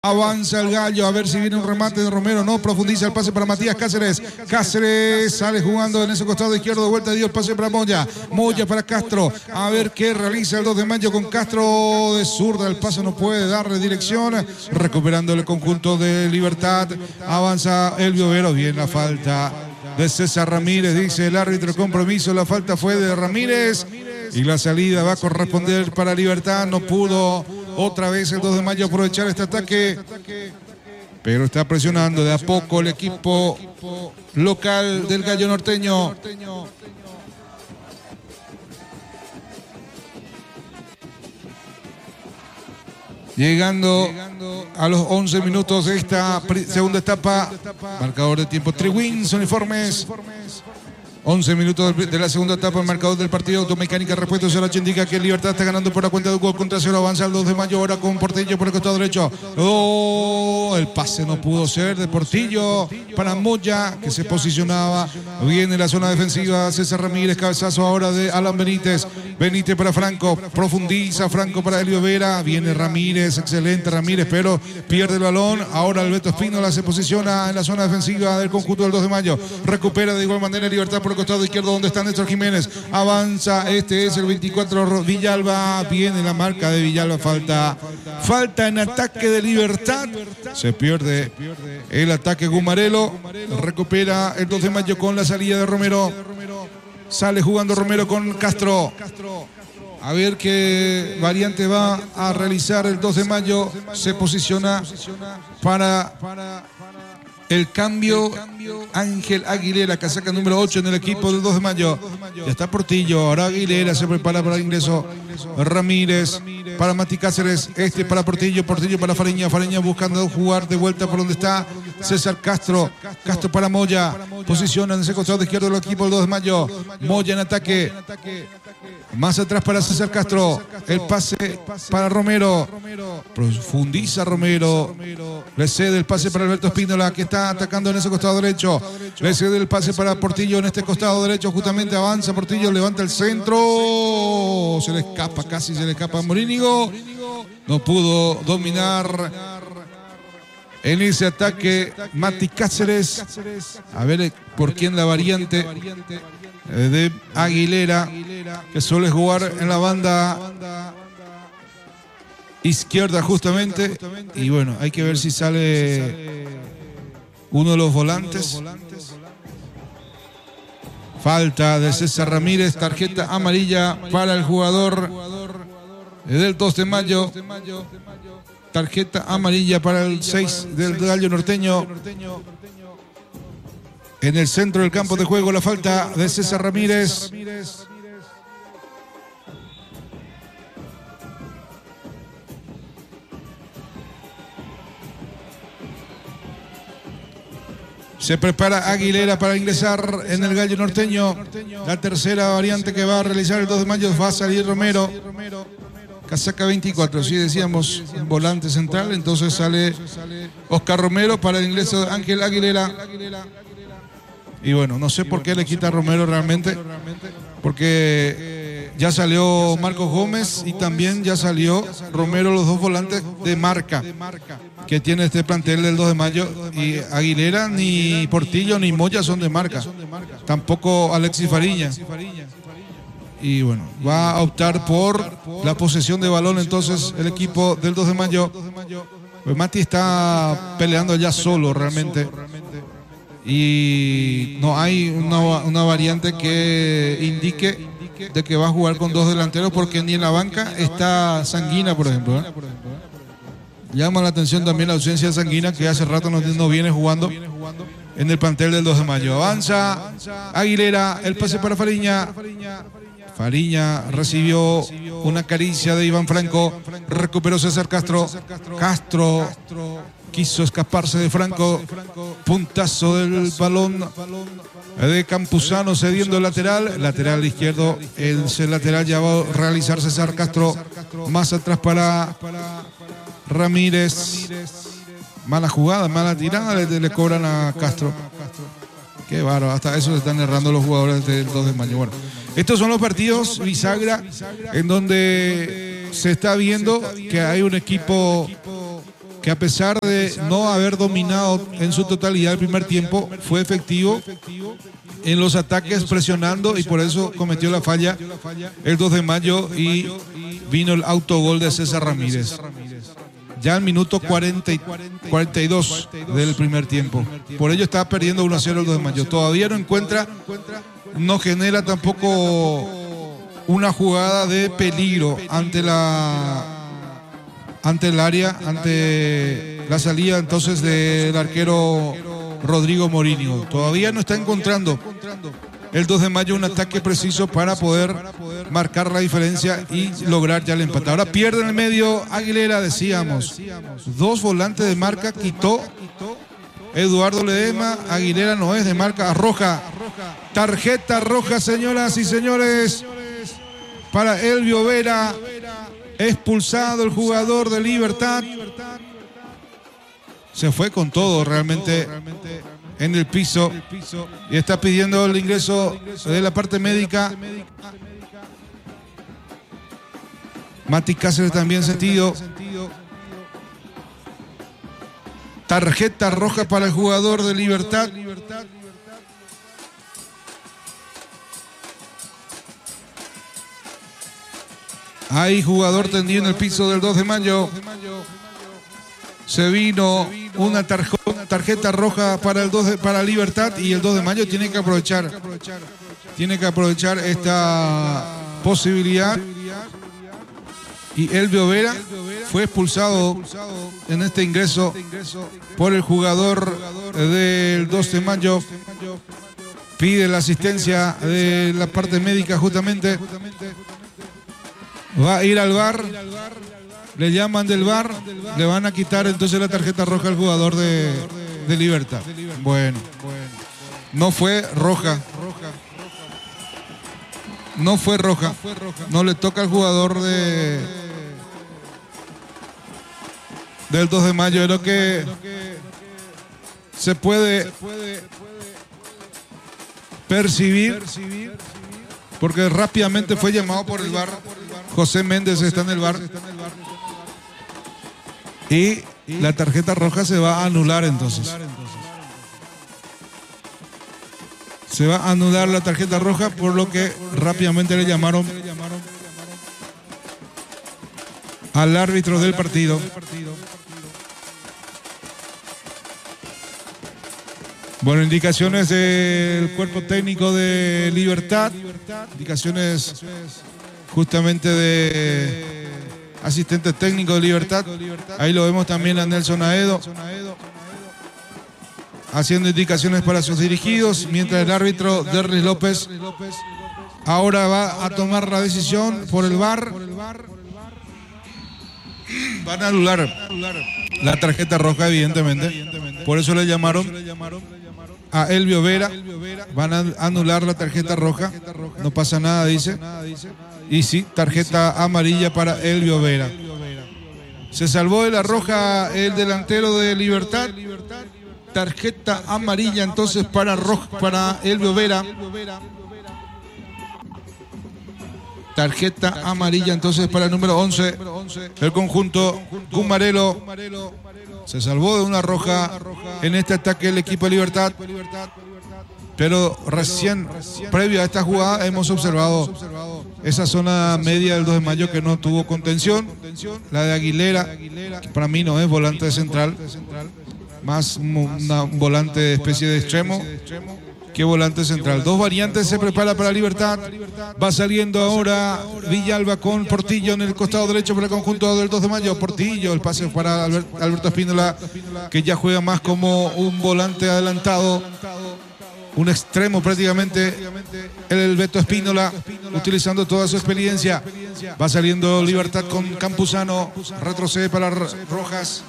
Avanza el Gallo, a ver si viene un remate de Romero. No, profundiza el pase para Matías Cáceres. Cáceres sale jugando en ese costado izquierdo. De vuelta dio el pase para Moya. Moya para Castro. A ver qué realiza el 2 de mayo con Castro de zurda. El pase no puede darle dirección. Recuperando el conjunto de Libertad. Avanza Elvio Vero. Bien la falta de César Ramírez. Dice el árbitro compromiso. La falta fue de Ramírez. Y la salida va a corresponder para Libertad. No pudo otra vez el 2 de mayo aprovechar este ataque. Pero está presionando de a poco el equipo local del Gallo Norteño. Llegando a los 11 minutos de esta segunda etapa. Marcador de tiempo. Triwins uniformes. 11 minutos de la segunda etapa, el marcador del partido. Automecánica Repuesto 08 indica que Libertad está ganando por la cuenta de un gol contra 0. Avanza el 2 de mayo ahora con Portillo por el costado derecho. Oh, el pase no pudo ser de Portillo para Moya, que se posicionaba bien en la zona defensiva. César Ramírez, cabezazo ahora de Alan Benítez. Benítez para Franco, profundiza Franco para Elvio Vera. Viene Ramírez, excelente Ramírez, pero pierde el balón. Ahora Alberto Espínola se posiciona en la zona defensiva del conjunto del 2 de mayo. Recupera de igual manera Libertad por el costado izquierdo donde está Néstor Jiménez. Avanza, este es el 24 Villalba. Viene la marca de Villalba. Falta en ataque de Libertad. Se pierde el ataque Gumarelo. Recupera el 2 de mayo con la salida de Romero. Sale jugando Romero con Castro. A ver qué variante va a realizar el 2 de mayo. Se posiciona para el cambio Ángel Aguilera, casaca número 8 en el equipo del 2 de mayo. Ya está Portillo, ahora Aguilera se prepara para el ingreso. Ramírez para Mati Cáceres, este para Portillo, Portillo para Fariña, Fariña buscando jugar de vuelta por donde está César Castro. Castro para Moya, posiciona en ese costado izquierdo del equipo del 2 de mayo. Moya en ataque. Más atrás para César Castro. El pase para Romero. Profundiza Romero. Le cede el pase para Alberto Espínola, que está atacando en ese costado derecho. Le cede el pase para Portillo en este costado derecho. Justamente avanza Portillo, levanta el centro. Se le escapa, casi se le escapa a Morínigo. No pudo dominar en ese ataque Mati Cáceres. A ver por quién la variante de Aguilera, que suele jugar en la banda izquierda justamente. Y bueno, hay que ver si sale uno de los volantes. Falta de César Ramírez, tarjeta amarilla para el jugador del 2 de mayo. Tarjeta amarilla para el 6 del Gallo Norteño. En el centro del campo de juego la falta de César Ramírez. Se prepara Aguilera para ingresar en el Gallo Norteño. La tercera variante que va a realizar el 2 de mayo va a salir Romero. Casaca 24, sí decíamos, volante central. Entonces sale Oscar Romero para el ingreso de Ángel Aguilera. Y bueno, no sé por qué le quita a Romero realmente, porque ya salió Marcos Gómez y también ya salió Romero, los dos volantes de marca que tiene este plantel del 2 de mayo. Y Aguilera, ni Portillo, ni Moya son de marca. Tampoco Alexis Fariña. Y bueno, va a optar por la posesión de balón entonces el equipo del 2 de mayo. Pues Mati está peleando ya solo realmente. Y no hay una variante que indique de que va a jugar con dos delanteros, porque ni en la banca está Sanguina, por ejemplo, ¿eh? Llama la atención también la ausencia de Sanguina, que hace rato no viene jugando en el plantel del 2 de mayo. Avanza Aguilera, el pase para Fariña. Fariña recibió una caricia de Iván Franco. Recuperó César Castro. Castro quiso escaparse de Franco. Puntazo del balón de Campuzano cediendo el lateral. Lateral izquierdo. Ese lateral ya va a realizar César Castro. Más atrás para Ramírez. Mala jugada, mala tirada. Le cobran a Castro. Qué bárbaro. Hasta eso se están errando los jugadores del 2 de mayo. Bueno, estos son los partidos bisagra en donde se está viendo que hay un equipo que a pesar de no haber dominado en su totalidad el primer tiempo, fue efectivo en los ataques presionando y por eso cometió la falla el 2 de mayo y vino el autogol de César Ramírez. Ya al minuto 42 del primer tiempo. Por ello está perdiendo 1-0 el 2 de mayo. Todavía no genera tampoco una jugada de peligro ante el área, ante la salida entonces del arquero Rodrigo Mourinho. Todavía no está encontrando el 2 de mayo un ataque preciso para poder marcar la diferencia y lograr ya el empate. Ahora pierde en el medio Aguilera, decíamos. 2 volantes de marca, quitó Eduardo Ledesma. Aguilera no es de marca, roja. Tarjeta roja, señoras y señores, para Elvio Vera. Expulsado el jugador de Libertad. Se fue con todo realmente en el piso y está pidiendo el ingreso de la parte médica. Mati Cáceres también sentido. Tarjeta roja para el jugador de Libertad. Hay jugador tendido en el piso del 2 de mayo. Se vino una tarjeta roja para Libertad y el 2 de mayo tiene que aprovechar esta posibilidad. Y Elvio Vera fue expulsado en este ingreso por el jugador del 2 de mayo. Pide la asistencia de la parte médica justamente. Va a ir al VAR. Le llaman del VAR, le van a quitar entonces la tarjeta roja al jugador de Libertad. Bueno, no fue roja. No fue roja. No le toca al jugador del 2 de mayo. Es lo que se puede percibir, porque rápidamente fue llamado por el VAR. José Méndez está en el VAR. Y la tarjeta roja se va a anular entonces. Se va a anular la tarjeta roja, por lo que rápidamente le llamaron al árbitro del partido. Bueno, indicaciones del cuerpo técnico de Libertad. Indicaciones justamente de asistente técnico de Libertad. Ahí lo vemos también a Nelson Aedo haciendo indicaciones para sus dirigidos, mientras el árbitro Derlis López ahora va a tomar la decisión por el VAR. Van a anular la tarjeta roja, evidentemente. Por eso le llamaron a Elvio Vera. Van a anular la tarjeta roja. No pasa nada, dice. Y sí, tarjeta amarilla para Elvio Vera. Se salvó de la roja el delantero de Libertad. Tarjeta amarilla entonces para Elvio Vera. Tarjeta amarilla entonces para el número 11. El conjunto Cumarelo se salvó de una roja en este ataque el equipo de Libertad. Pero recién, previo a esta jugada, hemos observado esa zona media del 2 de mayo que no tuvo contención. La de Aguilera, que para mí no es volante central, más un volante de especie de extremo que volante central. Dos variantes se prepara para Libertad. Va saliendo ahora Villalba con Portillo en el costado derecho para el conjunto del 2 de mayo. Portillo, el pase para Alberto Espíndola, que ya juega más como un volante adelantado, un extremo prácticamente, el Beto Espíndola, utilizando toda su experiencia. Va saliendo Libertad con Campuzano, retrocede para Rojas.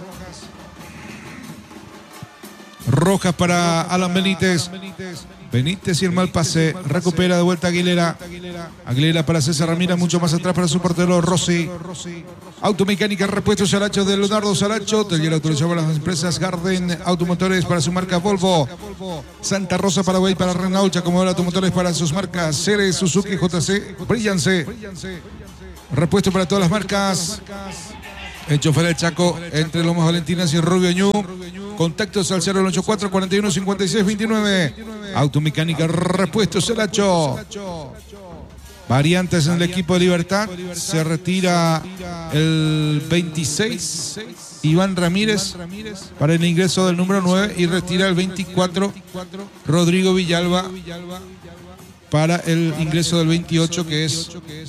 Rojas para Alan Benítez. Benítez y el mal pase. Recupera de vuelta Aguilera. Aguilera para César Ramírez, mucho más atrás para su portero Rossi. Automecánica, repuesto Saracho de Leonardo Saracho. Taller autorizado para las empresas Garden Automotores para su marca Volvo. Santa Rosa Paraguay para Renault. Chacomodal Automotores para sus marcas Ceres, Suzuki, JC, Bríllanse. Repuesto para todas las marcas. El chofer del Chaco entre Lomas Valentinas y Rubio Ñu. Contactos al 084 41 56 29. Automecánica Repuestos Selacho. Variantes en el equipo de Libertad. Se retira el 26 Iván Ramírez para el ingreso del número 9 y retira el 24 Rodrigo Villalba para el ingreso del 28, que es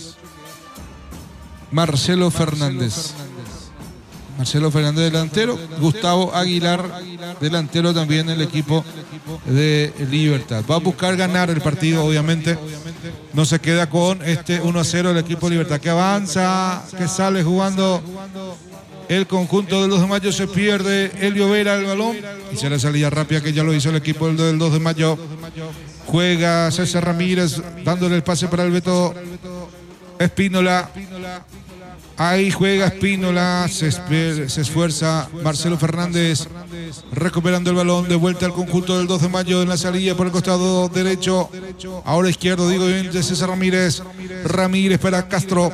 Marcelo Fernández. Marcelo Fernández delantero, Gustavo Aguilar delantero también en el equipo de Libertad. Va a buscar ganar el partido, obviamente. No se queda con este 1-0 el equipo de Libertad, que avanza, que sale jugando el conjunto del 2 de mayo. Se pierde Elio Vera el balón y se la salida rápida, que ya lo hizo el equipo del 2 de mayo. Juega César Ramírez dándole el pase para el Beto Espínola. Ahí juega Espínola, se esfuerza Marcelo Fernández, recuperando el balón, de vuelta al conjunto del 2 de mayo en la salida por el costado derecho, ahora izquierdo, digo bien, de César Ramírez. Ramírez para Castro.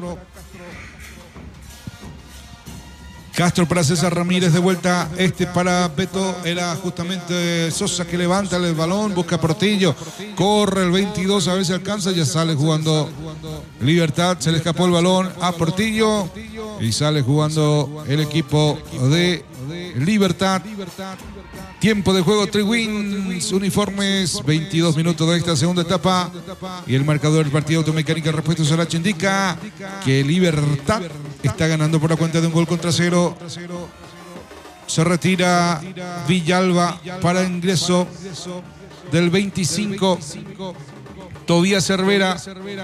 Castro para César Ramírez, de vuelta para Beto, era justamente Sosa que levanta el balón, busca Portillo, corre el 22, a ver si alcanza, ya sale jugando Libertad, se le escapó el balón a Portillo y sale jugando el equipo de Libertad. Tiempo de juego, 3 wins, uniformes, 22 minutos de esta segunda etapa. Y el marcador del partido Automecánica Repuestos Selacho indica que Libertad está ganando por la cuenta de 1-0. Se retira Villalba para ingreso del 25. Tobías Cervera.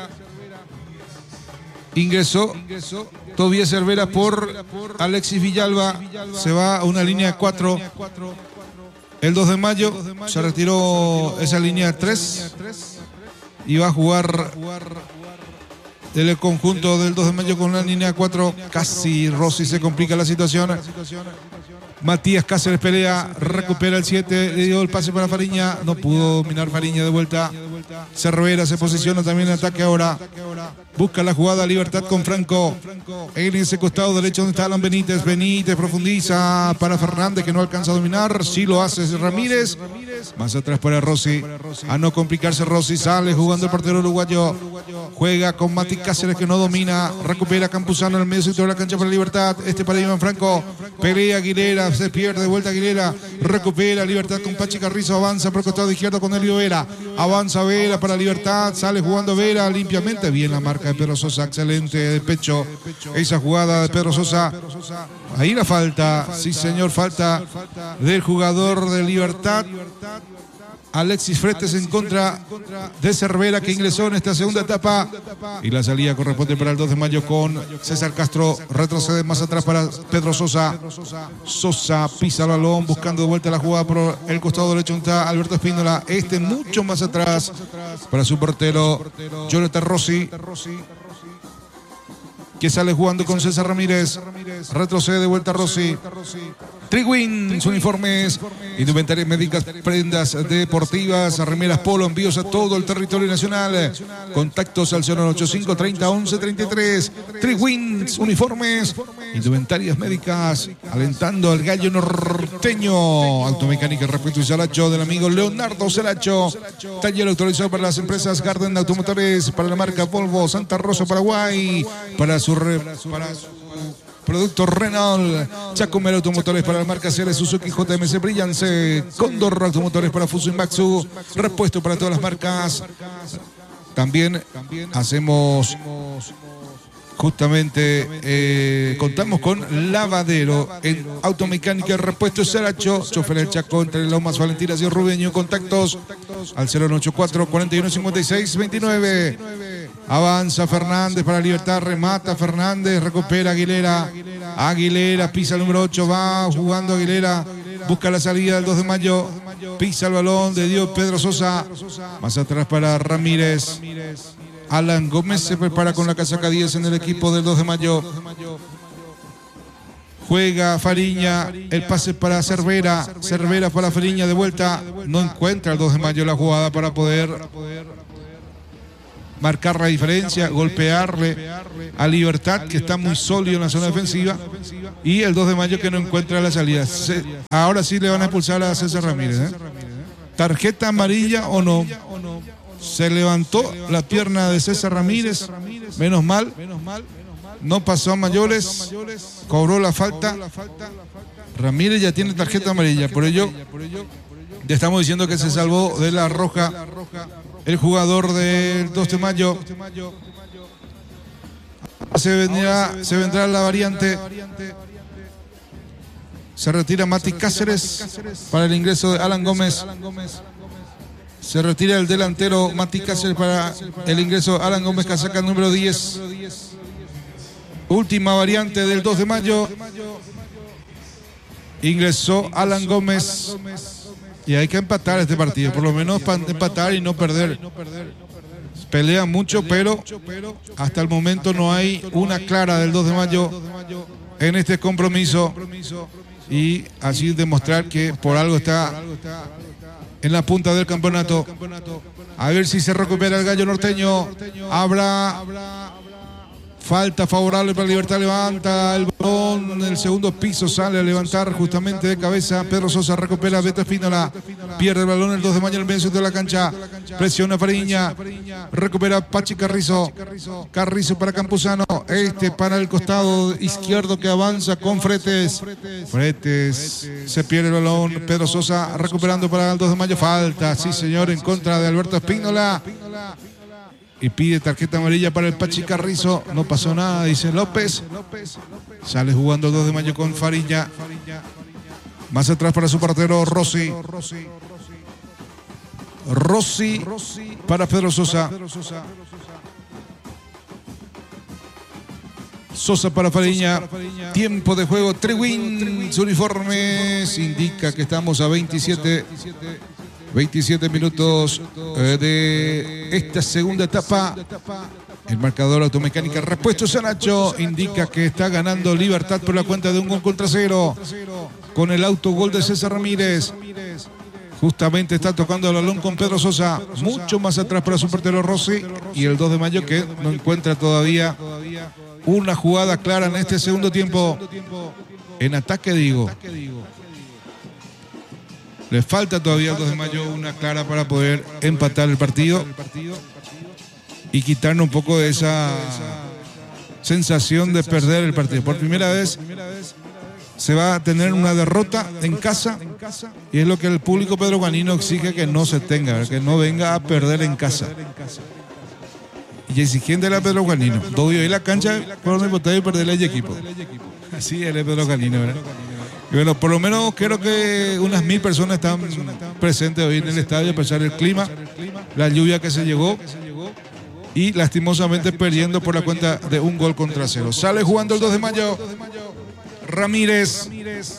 Ingresó Tobías Cervera por Alexis Villalba. Se va a una línea de 4. El 2 de mayo se retiró esa línea 3 y va a jugar el conjunto del 2 de mayo con la línea 4. Casi Rossi se complica la situación. Matías Cáceres pelea, recupera el 7, le dio el pase para Fariña, no pudo dominar Fariña, de vuelta. Cervera se posiciona también en ataque ahora. Busca la jugada Libertad con Franco. En ese costado derecho donde está Alan Benítez. Benítez profundiza para Fernández, que no alcanza a dominar. Sí lo hace Ramírez. Más atrás para Rossi. A no complicarse Rossi. Sale jugando el portero uruguayo. Juega con Mati Cáceres, que no domina. Recupera Campuzano en el medio sector de la cancha para Libertad. Para Iván Franco. Pelea Aguilera. Se pierde de vuelta Aguilera. Recupera Libertad con Pachi Carrizo. Avanza por el costado izquierdo con Elio Vera. Avanza Vera para Libertad. Sale jugando Vera limpiamente. Bien la marca de Pedro Sosa. Excelente de pecho. Esa jugada de Pedro Sosa. Ahí la falta. Sí, señor. Falta del jugador de Libertad. Alexis Fretes en contra de Cervera, que ingresó en esta segunda etapa. Y la salida corresponde para el 2 de mayo con César Castro. Retrocede más atrás para Pedro Sosa. Sosa pisa el balón buscando de vuelta la jugada por el costado derecho. Está Alberto Espínola. Mucho más atrás para su portero Jonathan Rossi, que sale jugando con César Ramírez. Retrocede de vuelta Rossi. Triguins, uniformes, indumentarias médicas, prendas deportivas, remeras polo, envíos a todo el territorio nacional. Contactos al 085 30 11 33. Triguins, uniformes, indumentarias médicas, alentando al gallo norteño. Automecánica Repuestos Selacho del amigo Leonardo Selacho. Taller autorizado para las empresas Garden Automotores, para la marca Volvo, Santa Rosa, Paraguay, para su producto Renault, Chacomero Automotores para la marca CL, Suzuki, JMC, Brillance, Condor Automotores para Fuso y Maxu, repuesto para todas las marcas. También hacemos justamente, contamos con lavadero en Automecánica Repuestos Selacho, chofer del Chaco entre Lomas Valentinas y Rubeño. Contactos al 084 41 56 29. Avanza Fernández para Libertad, remata Fernández, recupera Aguilera. Aguilera pisa el número 8, va jugando Aguilera, busca la salida del 2 de mayo, pisa el balón de Dios Pedro Sosa. Más atrás para Ramírez. Alan Gómez se prepara con la casaca 10 en el equipo del 2 de mayo. Juega Fariña, el pase para Cervera. Cervera para Fariña, de vuelta. No encuentra el 2 de mayo la jugada para poder marcar la diferencia, golpearle a Libertad, que está muy sólido en la zona defensiva, y el 2 de mayo que no encuentra la salida. Ahora sí le van a expulsar a César Ramírez, ¿eh? ¿Tarjeta amarilla o no? Se levantó la pierna de César Ramírez, menos mal, no pasó a mayores, cobró la falta. Ramírez ya tiene tarjeta amarilla, por ello ya estamos diciendo que se salvó de la roja el jugador del 2 de mayo. Se vendrá la variante. Se retira Mati Cáceres para el ingreso de Alan Gómez. Se retira el delantero Mati Cáceres para el ingreso de Alan Gómez, casaca número 10. Última variante del 2 de mayo. Ingresó Alan Gómez. Y hay que empatar este partido, por lo menos para empatar y no perder. Pelean mucho, pero hasta el momento no hay una clara del 2 de mayo en este compromiso. Y así demostrar que por algo está en la punta del campeonato. A ver si se recupera el gallo norteño. Habrá falta favorable para Libertad. Levanta el balón en el segundo piso, sale a levantar justamente de cabeza. Pedro Sosa recupera. Beto Espínola pierde el balón. El 2 de mayo en el medio de la cancha. Presiona Fariña. Recupera Pachi Carrizo. Carrizo para Campuzano. Este para el costado izquierdo que avanza con Fretes. Fretes se pierde el balón. Pedro Sosa recuperando para el 2 de mayo. Falta, sí señor, en contra de Alberto Espínola. Y pide tarjeta amarilla para el Pachi Carrizo. No pasó nada, dice López. Sale jugando el 2 de mayo con Fariña. Más atrás para su portero Rossi. Rossi para Pedro Sosa. Sosa para Fariña. Tiempo de juego. Trewins uniformes. Indica que estamos a 27 minutos de esta segunda etapa. El marcador Automecánica Repuesto Sanacho indica que está ganando Libertad por la cuenta de 1-0 con el autogol de César Ramírez. Justamente está tocando el balón con Pedro Sosa, mucho más atrás para su portero Rossi, y el 2 de mayo que no encuentra todavía una jugada clara en este segundo tiempo. En ataque, digo. Le falta todavía al 2 de mayo una clara para poder empatar el partido y quitarnos un poco de esa sensación de perder el partido. Por primera vez se va a tener una derrota en casa y es lo que el público pedroguanino exige que no se tenga, que no venga a perder en casa. Y exigente la pedroguanino. Todo y la cancha por donde votar y perder el equipo. Así es el pedroguanino, ¿verdad? Y bueno, por lo menos creo que unas 1000 personas están presentes hoy en el estadio a pesar del clima, la lluvia que se llegó y lastimosamente perdiendo por la cuenta de 1-0. Sale jugando el 2 de mayo Ramírez.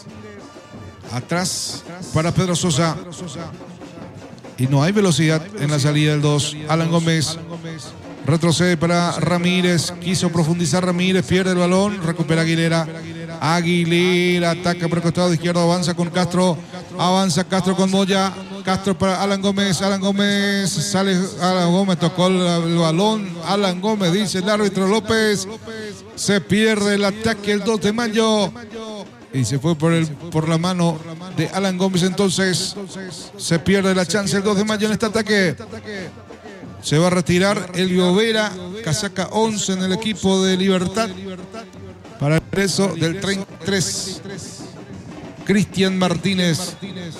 Atrás para Pedro Sosa. Y no hay velocidad en la salida del 2. Alan Gómez. Retrocede para Ramírez. Quiso profundizar Ramírez. Pierde el balón. Recupera Aguilera. Aguilera ataca por el costado izquierdo. Avanza con Castro. Avanza Castro con Moya. Castro para Alan Gómez. Alan Gómez. Sale Alan Gómez. Tocó el balón. Alan Gómez, dice el árbitro López. Se pierde el ataque el 2 de mayo. Y se fue por la mano de Alan Gómez. Entonces se pierde la chance el 2 de mayo en este ataque. Se va a retirar el Llovera, casaca 11 en el equipo de Libertad. Para el ingreso del 33, Cristian Martínez.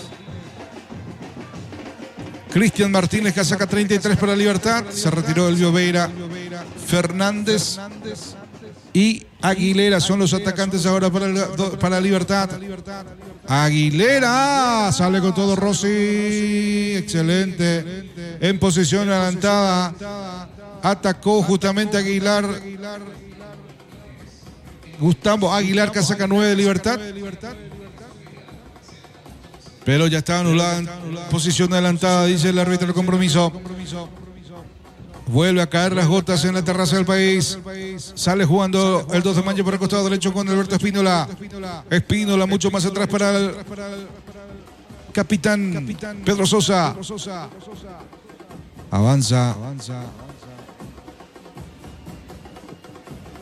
Cristian Martínez, casaca 33 para Libertad. Se retiró el Llovera. Fernández y Aguilera son los atacantes ahora para Libertad. Aguilera sale con todo Rossi, excelente, en posición adelantada, atacó justamente Aguilar, Gustavo Aguilar, casaca 9 de Libertad, pero ya está anulada en posición adelantada, dice el árbitro del compromiso. Vuelve a caer las gotas en la terraza del país. Sale jugando el 2 de mayo por el costado derecho con Alberto Espínola. Espínola mucho más atrás para el capitán Pedro Sosa. Avanza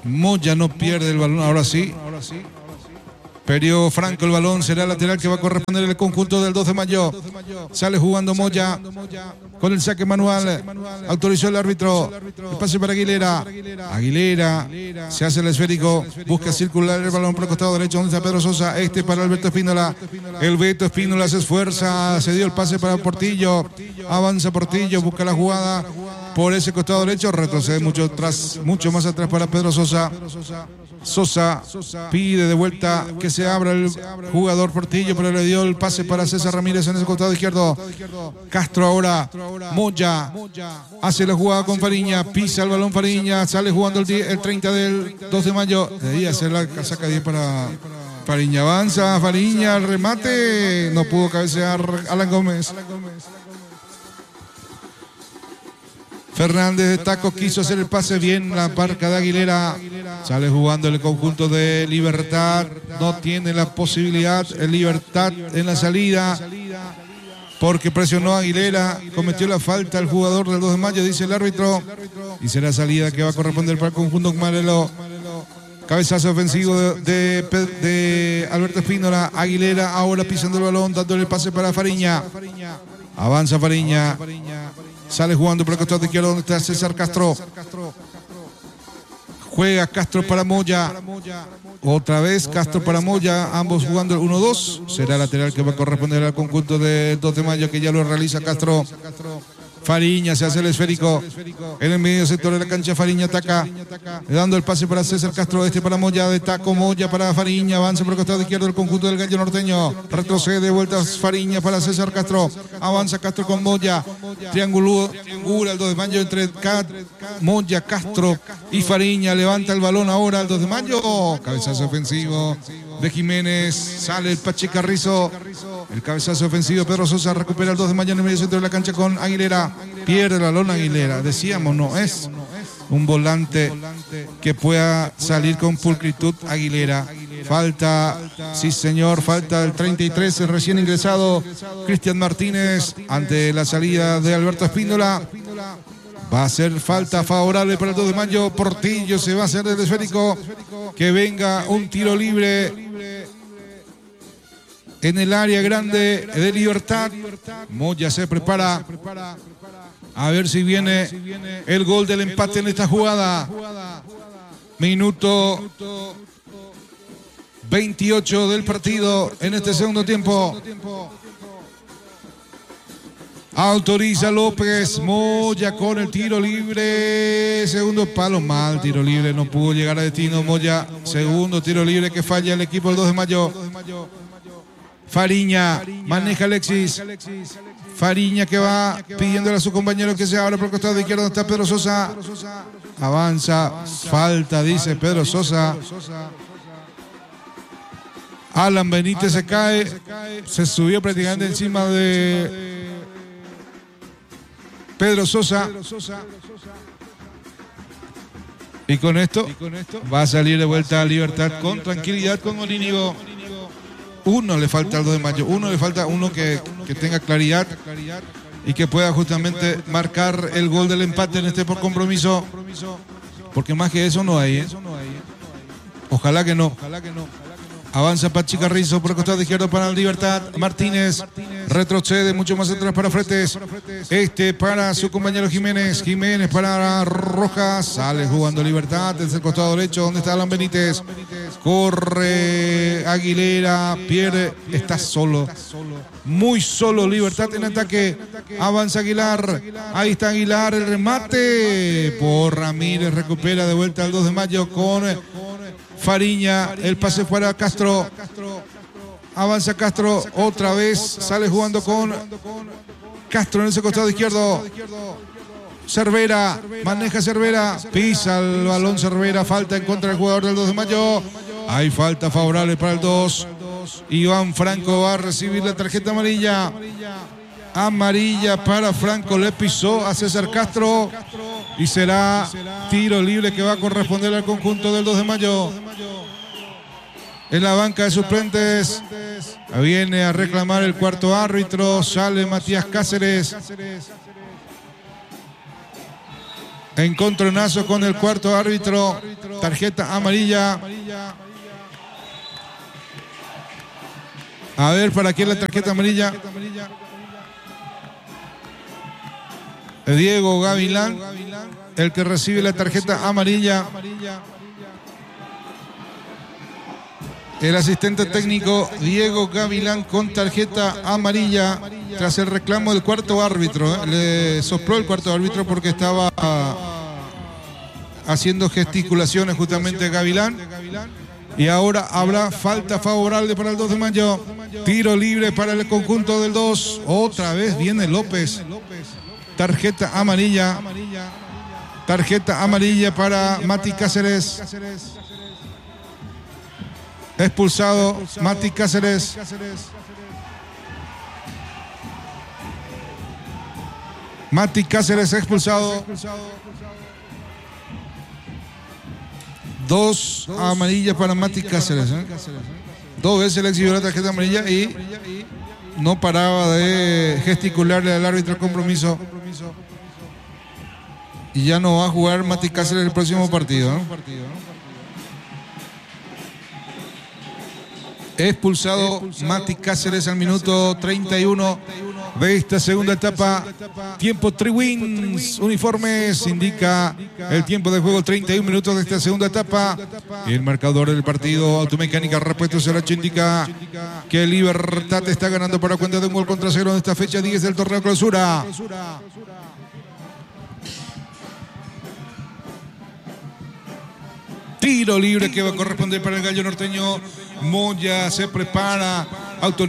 Moya no pierde el balón, ahora sí. Perdió Franco el balón, será lateral que va a corresponder el conjunto del 2 de mayo. Sale jugando Moya con el saque manual. Autorizó el árbitro. El pase para Aguilera. Aguilera se hace el esférico. Busca circular el balón por el costado derecho. Donde está Pedro Sosa. Para Alberto Espínola. El Beto Espínola se esfuerza. Se dio el pase para Portillo. Avanza Portillo. Busca la jugada por ese costado derecho. Retrocede mucho más atrás para Pedro Sosa. Sosa pide de vuelta que se abra el jugador Portillo, pero le dio el pase para César Ramírez en ese costado izquierdo. Castro ahora, Moya hace la jugada con Fariña, pisa el balón Fariña, sale jugando el 30 del 2 de mayo. Debía hacer la casaca 10 para Fariña. Avanza Fariña, el remate, no pudo cabecear Alan Gómez. Fernández de taco quiso hacer el pase bien, la parca de Aguilera. Sale jugando el conjunto de Libertad. No tiene la posibilidad el Libertad en la salida porque presionó a Aguilera. Cometió la falta el jugador del 2 de mayo, dice el árbitro. Y será salida que va a corresponder para el conjunto Marelo. Cabezazo ofensivo de Alberto Espínola. Aguilera ahora pisando el balón, dándole el pase para Fariña. Avanza Fariña. Sale jugando por el costado izquierdo donde está César Castro. Juega Castro para Moya. Otra vez Castro para Moya. Ambos jugando el 1-2. Será lateral que va a corresponder al conjunto de 2 de mayo que ya lo realiza Castro. Fariña se hace el esférico en el medio sector de la cancha. Fariña ataca, dando el pase para César Castro, para Moya, de taco Moya para Fariña, avanza por el costado izquierdo del conjunto del Gallo Norteño, retrocede, vueltas Fariña para César Castro, avanza Castro con Moya, triangula el 2 de mayo entre Moya, Castro y Fariña, levanta el balón ahora el 2 de mayo, cabezazo ofensivo de Jiménez, sale el Pache Carrizo, el cabezazo ofensivo, Pedro Sosa recupera el 2 de mayo en el medio centro de la cancha con Aguilera, pierde el balón Aguilera, decíamos, no es un volante que pueda salir con pulcritud Aguilera. Falta, sí señor, falta el 33, el recién ingresado Cristian Martínez ante la salida de Alberto Espínola. Va a ser falta favorable para el 2 de mayo. Portillo se va a hacer el esférico. Que venga un tiro libre en el área grande de Libertad. Moya se prepara a ver si viene el gol del empate en esta jugada. Minuto 28 del partido en este segundo tiempo. Autoriza López, Moya con el tiro libre, segundo palo, mal tiro libre, no pudo llegar a destino Moya, segundo tiro libre que falla el equipo del 2 de mayo. Fariña, maneja Alexis, Fariña que va pidiéndole a su compañero que se abra por el costado izquierdo donde está Pedro Sosa, avanza, falta dice Pedro Sosa. Alan Benítez se cae, se subió prácticamente encima de Pedro Sosa. Y con esto va a salir de vuelta a Libertad con tranquilidad con Olínigo. Uno le falta al 2 de mayo, uno le falta uno que tenga claridad y que pueda justamente marcar el gol del empate en este por compromiso. Porque más que eso no hay, ¿eh? Ojalá que no. Avanza Pachi Carrizo por el costado izquierdo para Libertad. Martínez retrocede mucho más atrás para Fretes. Para su compañero Jiménez. Jiménez para Rojas. Sale jugando Libertad desde el costado derecho donde está Alan Benítez. Corre Aguilera. Pierde. Está solo. Muy solo Libertad en ataque. Avanza Aguilar. Ahí está Aguilar. El remate por Ramírez. Recupera de vuelta al 2 de mayo con Fariña, el pase fuera a Castro, avanza Castro, otra vez sale jugando con Castro en ese costado izquierdo, Cervera, maneja Cervera, pisa el balón Cervera, falta en contra del jugador del 2 de mayo, hay falta favorable para el 2, Iván Franco va a recibir la tarjeta amarilla para Franco, le pisó a César Castro y será tiro libre que va a corresponder al conjunto del 2 de mayo. En la banca de suplentes viene a reclamar el cuarto árbitro, sale Matías Cáceres. Encontronazo con el cuarto árbitro. Tarjeta amarilla. A ver, ¿para quién la tarjeta amarilla? Diego Gavilán, el que recibe la tarjeta amarilla. El asistente técnico Diego Gavilán con tarjeta amarilla tras el reclamo del cuarto árbitro. Le sopló el cuarto árbitro porque estaba haciendo gesticulaciones justamente Gavilán. Y ahora habrá falta favorable para el 2 de mayo. Tiro libre para el conjunto del 2. Otra vez viene López. Tarjeta amarilla. Tarjeta amarilla para Mati Cáceres. Expulsado Mati Cáceres. Mati Cáceres expulsado. 2 amarillas para Mati Cáceres. 2 veces le exhibió la tarjeta amarilla y no paraba de gesticularle al árbitro el compromiso. Y ya no va a jugar Mati Cáceres el próximo partido, ¿no? Expulsado Mati Cáceres al minuto 31 de esta segunda etapa. Tiempo Triwins Uniformes indica el tiempo de juego, 31 minutos de esta segunda etapa. El marcador del partido, Automecánica Repuestos Aracho, indica que Libertad está ganando por la cuenta de 1-0 en esta fecha 10 del torneo Clausura. Tiro libre que va a corresponder para el Gallo Norteño. Moya se prepara.